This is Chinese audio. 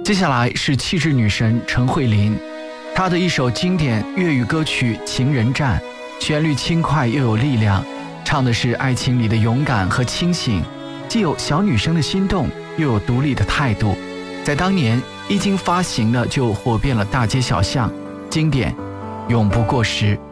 接下来是气质女神陈慧琳，她的一首经典粤语歌曲《情人战》，旋律轻快又有力量，唱的是爱情里的勇敢和清醒，既有小女生的心动，又有独立的态度。在当年一经发行了就火遍了大街小巷，经典永不过时。